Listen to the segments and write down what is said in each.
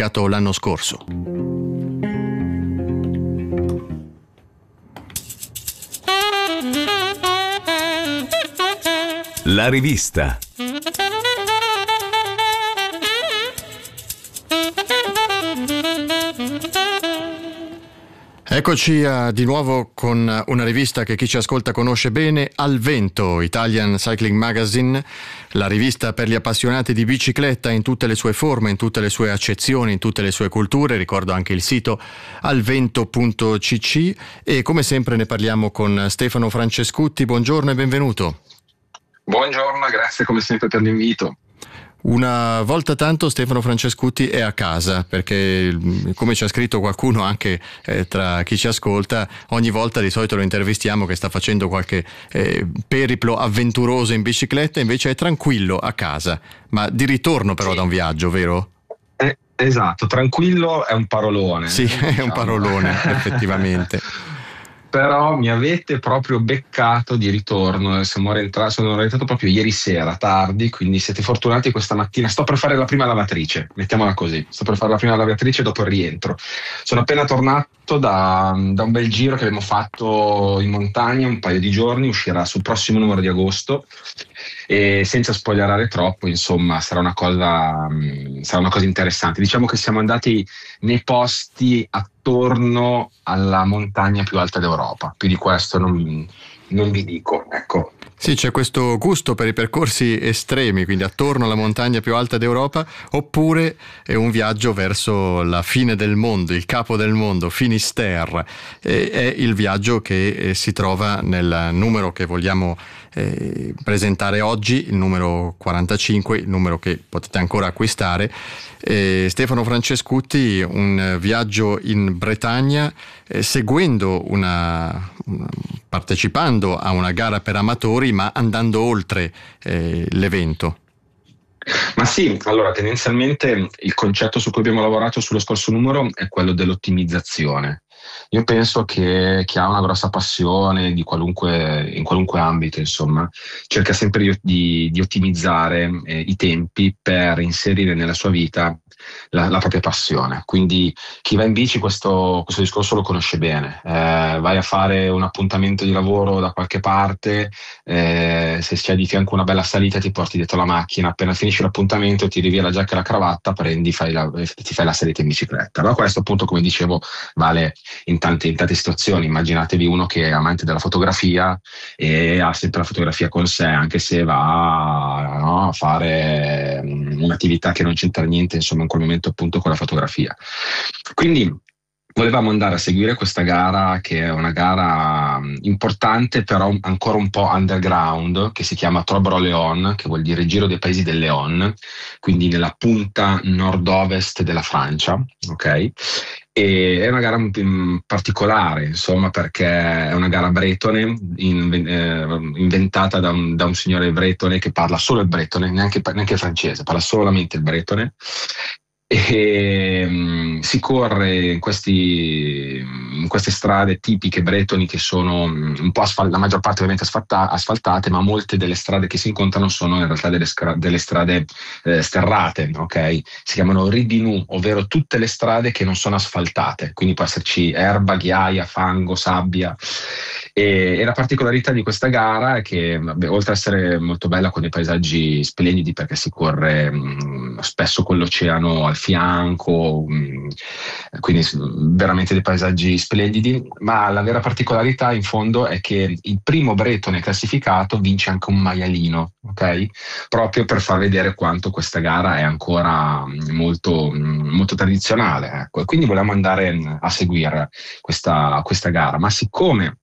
pubblicato l'anno scorso. La rivista. Eccoci di nuovo con una rivista che chi ci ascolta conosce bene, Al Vento, Italian Cycling Magazine, la rivista per gli appassionati di bicicletta in tutte le sue forme, in tutte le sue accezioni, in tutte le sue culture. Ricordo anche il sito alvento.cc e come sempre ne parliamo con Stefano Francescutti. Buongiorno e benvenuto. Buongiorno, grazie come sempre per l'invito. Una volta tanto Stefano Francescutti è a casa, perché come ci ha scritto qualcuno anche tra chi ci ascolta, ogni volta di solito lo intervistiamo che sta facendo qualche periplo avventuroso in bicicletta, invece è tranquillo a casa, ma di ritorno però da un viaggio, vero? Esatto, tranquillo è un parolone. Sì, diciamo. È un parolone effettivamente. Però mi avete proprio beccato di ritorno, sono rientrato proprio ieri sera tardi, quindi siete fortunati questa mattina. Sto per fare la prima lavatrice, mettiamola così, sto per fare la prima lavatrice dopo il rientro. Sono appena tornato da un bel giro che abbiamo fatto in montagna un paio di giorni, uscirà sul prossimo numero di agosto e senza spoilerare troppo, insomma, sarà una cosa interessante. Diciamo che siamo andati nei posti attorno alla montagna più alta d'Europa, più di questo non vi dico, ecco. Sì, c'è questo gusto per i percorsi estremi, quindi attorno alla montagna più alta d'Europa, oppure è un viaggio verso la fine del mondo, il capo del mondo, Finisterre. È il viaggio che si trova nel numero che vogliamo presentare oggi, il numero 45, il numero che potete ancora acquistare. Stefano Francescutti, un viaggio in Bretagna seguendo partecipando a una gara per amatori, ma andando oltre l'evento. Ma sì, allora tendenzialmente il concetto su cui abbiamo lavorato sullo scorso numero è quello dell'ottimizzazione. Io penso che chi ha una grossa passione in qualunque ambito, insomma, cerca sempre di ottimizzare i tempi per inserire nella sua vita la propria passione. Quindi chi va in bici questo discorso lo conosce bene. Vai a fare un appuntamento di lavoro da qualche parte, se c'è di fianco una bella salita ti porti dietro la macchina, appena finisci l'appuntamento tiri via la giacca e la cravatta, ti fai la salita in bicicletta. Ma questo appunto, come dicevo, vale in tante situazioni. Immaginatevi uno che è amante della fotografia e ha sempre la fotografia con sé, anche se va a fare un'attività che non c'entra niente, insomma, in quel momento appunto con la fotografia. Quindi volevamo andare a seguire questa gara, che è una gara importante però ancora un po' underground, che si chiama Trobre-Léon, che vuol dire Giro dei Paesi del Leon, quindi nella punta nord-ovest della Francia, ok? E è una gara particolare, insomma, perché è una gara bretone inventata da un signore bretone che parla solo il bretone, neanche il francese, parla solamente il bretone. E si corre in queste strade tipiche bretoni che sono un po' la maggior parte ovviamente asfaltate, ma molte delle strade che si incontrano sono in realtà delle strade sterrate, ok? Si chiamano ridinu, ovvero tutte le strade che non sono asfaltate, quindi può esserci erba, ghiaia, fango, sabbia. E la particolarità di questa gara è che, oltre ad essere molto bella con dei paesaggi splendidi, perché si corre spesso con l'oceano al fianco, quindi veramente dei paesaggi splendidi, ma la vera particolarità in fondo è che il primo bretone classificato vince anche un maialino, ok? Proprio per far vedere quanto questa gara è ancora molto, molto tradizionale, ecco. E quindi volevamo andare a seguire questa gara, ma siccome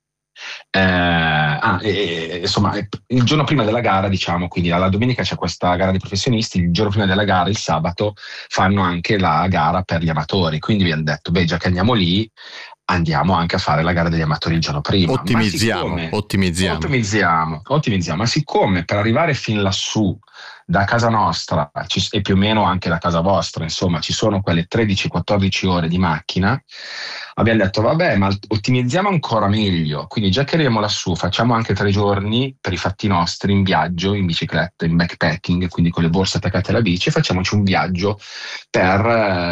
insomma, il giorno prima della gara, diciamo, quindi la domenica c'è questa gara dei professionisti, il giorno prima della gara, il sabato, fanno anche la gara per gli amatori, quindi vi hanno detto, già che andiamo lì, andiamo anche a fare la gara degli amatori il giorno prima. Ottimizziamo. Ma siccome per arrivare fin lassù da casa nostra e più o meno anche da casa vostra, insomma, ci sono quelle 13-14 ore di macchina, abbiamo detto vabbè, ma ottimizziamo ancora meglio, quindi già che arriviamo lassù facciamo anche 3 giorni per i fatti nostri in viaggio, in bicicletta, in backpacking, quindi con le borse attaccate alla bici, e facciamoci un viaggio per